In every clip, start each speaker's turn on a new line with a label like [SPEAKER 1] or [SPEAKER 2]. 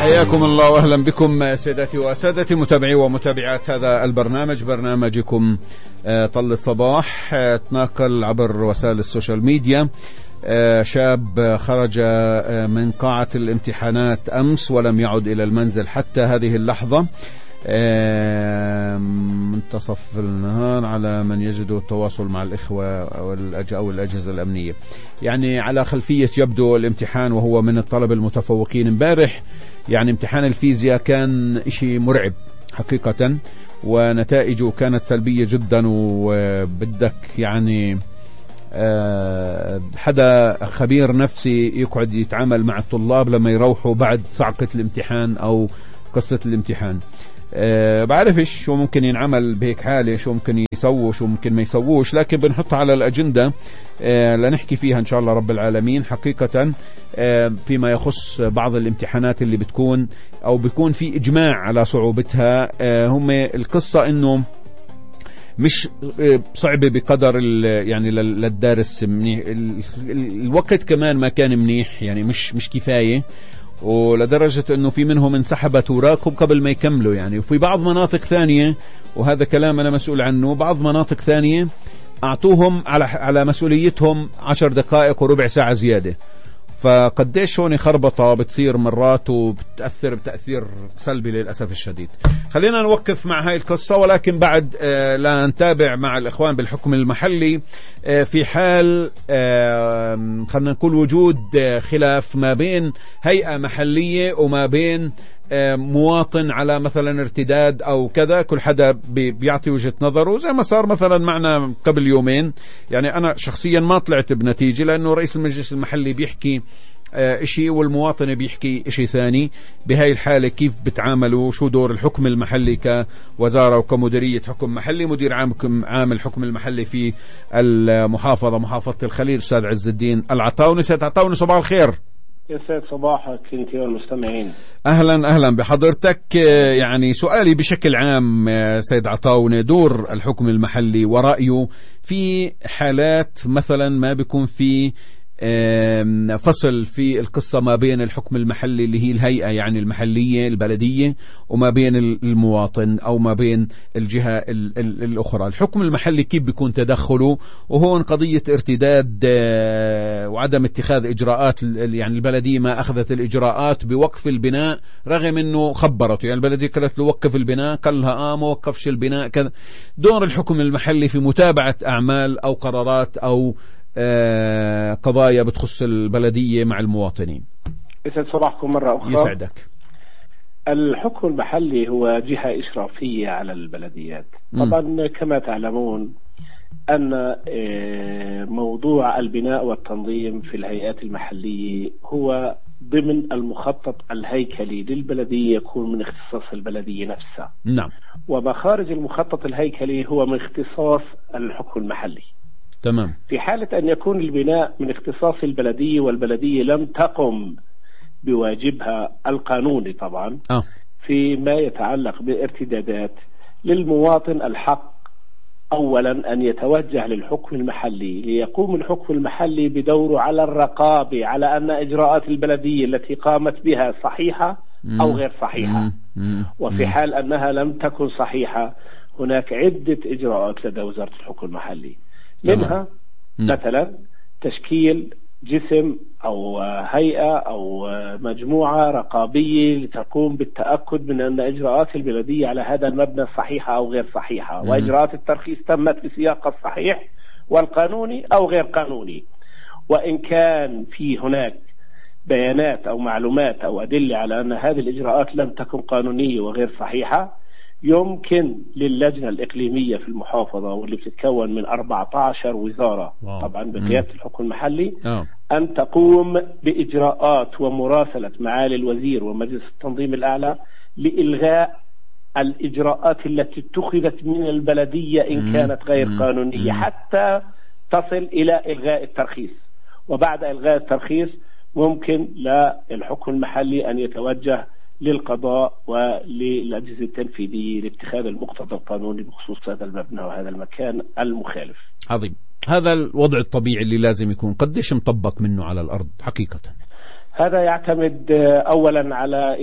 [SPEAKER 1] حياكم الله وأهلا بكم سيداتي وسادتي متابعي ومتابعات هذا البرنامج، برنامجكم طل الصباح، تناقل عبر وسائل السوشيال ميديا. شاب خرج من قاعة الامتحانات أمس ولم يعد إلى المنزل حتى هذه اللحظة. منتصف النهار على من يجد التواصل مع الإخوة أو الأجهزة الأمنية. يعني على خلفية يبدو الامتحان وهو من الطلبة المتفوقين. امبارح يعني امتحان الفيزياء كان إشي مرعب حقيقة، ونتائجه كانت سلبية جدا، وبدك يعني حدا خبير نفسي يقعد يتعامل مع الطلاب لما يروحوا بعد صعقة الامتحان أو قصة الامتحان. بعرفش شو ممكن ينعمل بهيك حالة، شو ممكن يسووا شو ممكن ما يسووش، لكن بنحطها على الأجندة لنحكي فيها إن شاء الله رب العالمين. حقيقة فيما يخص بعض الامتحانات اللي بتكون أو بيكون في إجماع على صعوبتها، هم القصة إنه مش صعبة بقدر يعني للدارس منيح، الوقت كمان ما كان منيح، يعني مش كفاية، ولدرجة انه في منهم انسحبت وراكم قبل ما يكملوا يعني. وفي بعض مناطق ثانية، وهذا كلام انا مسؤول عنه، بعض مناطق ثانية اعطوهم على مسؤوليتهم 10 دقائق وربع ساعة زيادة. فقديش هون خربطة بتصير مرات وبتأثر بتأثير سلبي للأسف الشديد. خلينا نوقف مع هاي القصة، ولكن بعد لا نتابع مع الإخوان بالحكم المحلي في حال خلينا نقول وجود خلاف ما بين هيئة محلية وما بين مواطن على مثلا ارتداد او كذا. كل حدا بيعطي وجهة نظره، زي ما صار مثلا معنا قبل يومين. يعني انا شخصيا ما طلعت بنتيجة، لانه رئيس المجلس المحلي بيحكي اشي والمواطن بيحكي اشي ثاني. بهاي الحالة كيف بتعاملوا؟ شو دور الحكم المحلي كوزارة وكمديرية حكم محلي؟ مدير عام الحكم المحلي في المحافظة، محافظة الخليل، أستاذ عز الدين العطاوني. سيد عطاوني صباح الخير.
[SPEAKER 2] يسعد صباحك انت والمستمعين.
[SPEAKER 1] اهلا بحضرتك. يعني سؤالي بشكل عام سيد عطاوني، دور الحكم المحلي ورأيه في حالات مثلا ما بيكون في فصل في القصة ما بين الحكم المحلي اللي هي الهيئة يعني المحلية البلدية وما بين المواطن أو ما بين الجهة الأخرى. الحكم المحلي كيف بيكون تدخله؟ وهون قضية ارتداد وعدم اتخاذ إجراءات، يعني البلدية ما أخذت الإجراءات بوقف البناء رغم أنه خبرته، يعني البلدية قالت له وقف البناء، قال لها ما وقفش البناء كذا. دور الحكم المحلي في متابعة أعمال أو قرارات أو قضايا بتخص البلدية مع المواطنين.
[SPEAKER 2] يسعد صباحكم مرة أخرى.
[SPEAKER 1] يسعدك.
[SPEAKER 2] الحكم المحلي هو جهة إشرافية على البلديات. طبعا كما تعلمون أن موضوع البناء والتنظيم في الهيئات المحلية هو ضمن المخطط الهيكلي للبلدية، يكون من اختصاص البلدية نفسها.
[SPEAKER 1] نعم.
[SPEAKER 2] ومخارج المخطط الهيكلي هو من اختصاص الحكم المحلي.
[SPEAKER 1] تمام.
[SPEAKER 2] في حالة أن يكون البناء من اختصاص البلدية والبلدية لم تقم بواجبها القانوني طبعا فيما يتعلق بالارتدادات، للمواطن الحق أولا أن يتوجه للحكم المحلي ليقوم الحكم المحلي بدوره على الرقابة على أن إجراءات البلدية التي قامت بها صحيحة أو غير صحيحة. وفي حال أنها لم تكن صحيحة هناك عدة إجراءات لدى وزارة الحكم المحلي، منها مثلا تشكيل جسم أو هيئة أو مجموعة رقابية لتقوم بالتأكد من أن إجراءات البلدية على هذا المبنى صحيحة أو غير صحيحة، وإجراءات الترخيص تمت بسياق الصحيح والقانوني أو غير قانوني. وإن كان في هناك بيانات أو معلومات أو أدلة على أن هذه الإجراءات لم تكن قانونية وغير صحيحة، يمكن للجنة الإقليمية في المحافظة واللي بتتكون من 14 وزارة طبعا بقيادة الحكم المحلي أن تقوم بإجراءات ومراسلة معالي الوزير ومجلس التنظيم الأعلى لإلغاء الإجراءات التي اتخذت من البلدية إن كانت غير قانونية حتى تصل إلى إلغاء الترخيص. وبعد إلغاء الترخيص ممكن للحكم المحلي أن يتوجه للقضاء وللأجهزة التنفيذية لاتخاذ المقتضى القانوني بخصوص هذا المبنى وهذا المكان المخالف.
[SPEAKER 1] عظيم. هذا الوضع الطبيعي اللي لازم يكون. قديش مطبق منه على الأرض حقيقة؟
[SPEAKER 2] هذا يعتمد أولا على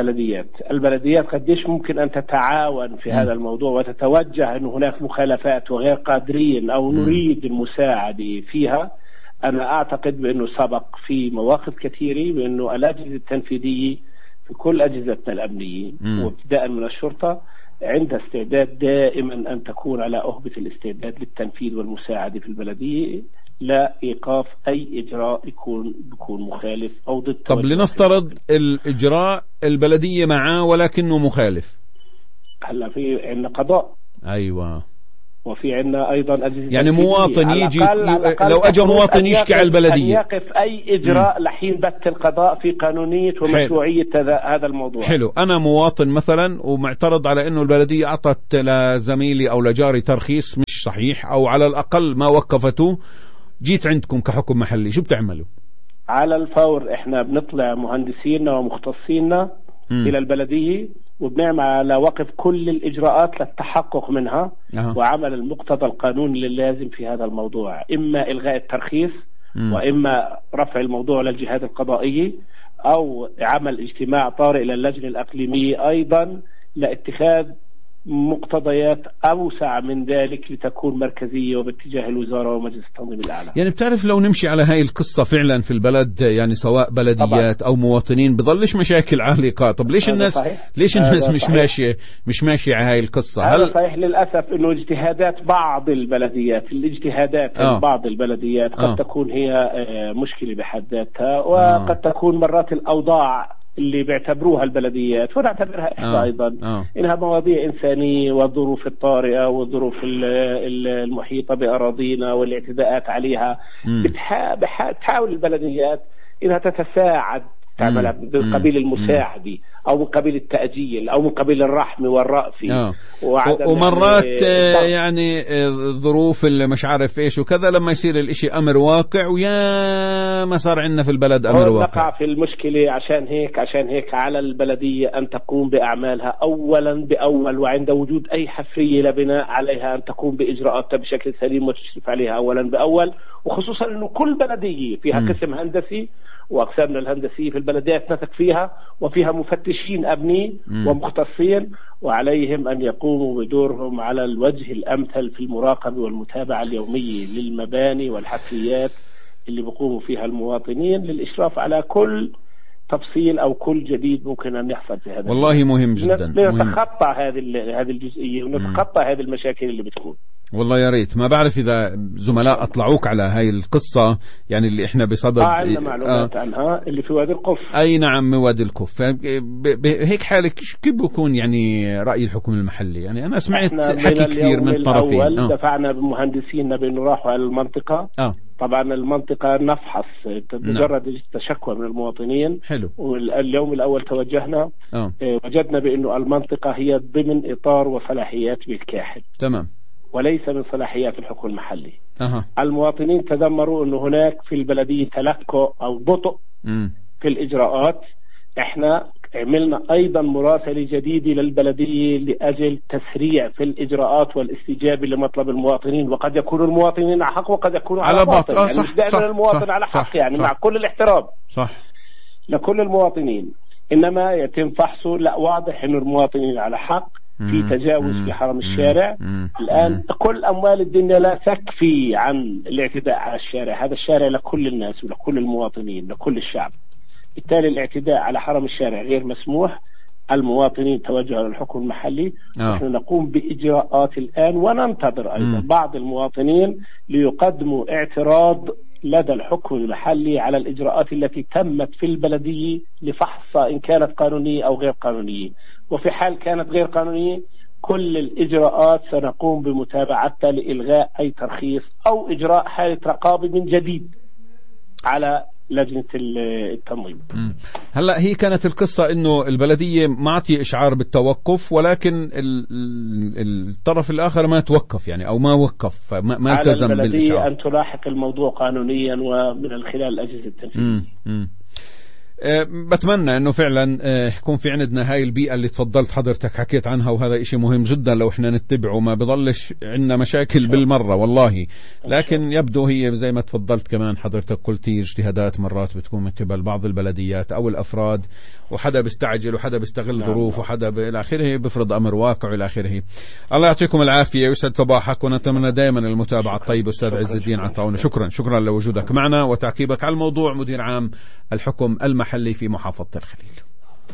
[SPEAKER 2] البلديات قديش ممكن أن تتعاون في هذا الموضوع وتتوجه أن هناك مخالفات وغير قادرين أو نريد المساعدة فيها. أنا أعتقد بأنه سبق في مواقف كثيرة بأنه الأجهزة التنفيذية في كل أجهزتنا الأمنية وابتداء من الشرطة عندها استعداد دائما أن تكون على أهبة الاستعداد للتنفيذ والمساعدة في البلدية لا إيقاف أي إجراء بيكون مخالف أو ضد.
[SPEAKER 1] طب لنفترض الإجراء البلدية معاه ولكنه مخالف.
[SPEAKER 2] هلا في عندنا قضاء.
[SPEAKER 1] أيوة.
[SPEAKER 2] وفي عندنا أيضا أجهزة
[SPEAKER 1] يعني مواطن يجي لو أجى مواطن يشكي على البلدية
[SPEAKER 2] يقف أي إجراء لحين بث القضاء في قانونية ومشروعية هذا الموضوع.
[SPEAKER 1] حلو. أنا مواطن مثلا ومعترض على إنه البلدية أعطت لزميلي أو لجاري ترخيص مش صحيح أو على الأقل ما وقفته، جيت عندكم كحكم محلي شو بتعملوا؟
[SPEAKER 2] على الفور إحنا بنطلع مهندسينا ومختصينا إلى البلدية وبنعمل على وقف كل الإجراءات للتحقق منها وعمل المقتضى القانوني اللازم في هذا الموضوع، إما إلغاء الترخيص وإما رفع الموضوع للجهات القضائية أو عمل اجتماع طارئ للجنة الأقليمية أيضا لاتخاذ مقتضيات أوسع من ذلك لتكون مركزية وباتجاه الوزارة ومجلس التنظيم الأعلى.
[SPEAKER 1] يعني بتعرف لو نمشي على هاي القصة فعلا في البلد يعني سواء بلديات طبعا. أو مواطنين بضلش مشاكل عالقة. طب ليش الناس مش ماشية على هاي القصة؟
[SPEAKER 2] هذا صحيح للأسف إنه اجتهادات بعض البلديات بعض البلديات قد تكون هي مشكلة بحد ذاتها وقد تكون مرات الأوضاع اللي بيعتبروها البلديات ونعتبرها إحنا أيضا إنها مواضيع إنسانية والظروف الطارئة والظروف المحيطة بأراضينا والاعتداءات عليها. بتحاول البلديات إنها تتساعد تعملها من قبيل المساعدة أو من قبيل التأجيل أو من قبيل الرحم والرأفة
[SPEAKER 1] ومرات يعني ظروف اللي مش عارف إيش وكذا لما يصير الإشي أمر واقع ويا ما صار عندنا في البلد أمر واقع
[SPEAKER 2] نقع في المشكلة. عشان هيك على البلدية أن تقوم بأعمالها أولا بأول وعند وجود أي حفرية لبناء عليها أن تقوم بإجراءاتها بشكل سليم وتشرف عليها أولا بأول، وخصوصا أنه كل بلدية فيها قسم هندسي وأقسامنا الهندسية في البلديات نثق فيها وفيها مفتشين أمني ومختصين وعليهم أن يقوموا بدورهم على الوجه الأمثل في المراقبة والمتابعة اليومية للمباني والحفريات اللي بيقوموا فيها المواطنين للإشراف على كل تفصيل أو كل جديد ممكن أن يحصل في هذا.
[SPEAKER 1] والله مهم جدا.
[SPEAKER 2] لنتخطى هذه الجزئية ونتخطى هذه المشاكل اللي بتكون.
[SPEAKER 1] والله يا ريت. ما بعرف إذا زملاء أطلعوك على هاي القصة يعني اللي إحنا بصدد
[SPEAKER 2] عندنا معلومات عنها اللي في وادي القف.
[SPEAKER 1] أي نعم وادي القف. هيك حالك كيف بيكون يعني رأي الحكم المحلي؟ يعني أنا سمعت حكي كثير من طرفين.
[SPEAKER 2] دفعنا بمهندسين بأنه راحوا على المنطقة. طبعا المنطقة نفحص مجرد تشكوى من المواطنين.
[SPEAKER 1] حلو.
[SPEAKER 2] واليوم الأول توجهنا وجدنا بأنه المنطقة هي ضمن إطار وصلاحيات بالكاحل.
[SPEAKER 1] تمام.
[SPEAKER 2] وليس من صلاحيات الحكم المحلي. المواطنين تذمروا أنه هناك في البلدية تلكؤ أو بطء في الإجراءات. احنا عملنا أيضا مراسلة جديدة للبلدية لأجل تسريع في الإجراءات والاستجابة لمطلب المواطنين، وقد يكون المواطنين على حق وقد يكونوا على باطل. يعني مش دائما المواطن على حق يعني مع كل الاحترام لكل المواطنين، إنما يتم فحصه. لا واضح أن المواطنين على حق في تجاوز في حرم الشارع. الآن كل أموال الدنيا لا تكفي عن الاعتداء على الشارع. هذا الشارع لكل الناس ولكل المواطنين لكل الشعب، بالتالي الاعتداء على حرم الشارع غير مسموح. المواطنين توجهوا للحكم المحلي. نحن نقوم بإجراءات الآن وننتظر أيضا بعض المواطنين ليقدموا اعتراض لدى الحكم المحلي على الإجراءات التي تمت في البلدية لفحص إن كانت قانونية أو غير قانونية. وفي حال كانت غير قانونية كل الإجراءات سنقوم بمتابعتها لإلغاء أي ترخيص أو إجراء حالة رقابة من جديد على لجنة التنظيم.
[SPEAKER 1] هلأ هي كانت القصة إنه البلدية معطي إشعار بالتوقف ولكن الطرف الآخر ما توقف يعني أو ما وقف ما التزم بالإشعار.
[SPEAKER 2] على البلدية أن تلاحق الموضوع قانونيا ومن خلال الأجهزة التنفيذية.
[SPEAKER 1] بتمنى انه فعلا يكون في عندنا هاي البيئة اللي تفضلت حضرتك حكيت عنها، وهذا اشي مهم جدا لو احنا نتبعه ما بضلش عندنا مشاكل بالمرة والله. لكن يبدو هي زي ما تفضلت كمان حضرتك قلتي اجتهادات مرات بتكون من قبل بعض البلديات او الافراد، وحدا بيستعجل وحدا بيستغل ظروف وحدا الى اخره بيفرض امر واقع الى اخره. الله يعطيكم العافية، يسعد صباحك، ونتمنى دائما المتابعة الطيبة. استاذ عز الدين عطاونة، شكرا لوجودك معنا وتعقيبك على الموضوع، مدير عام الحكم المحلي في محافظة الخليل.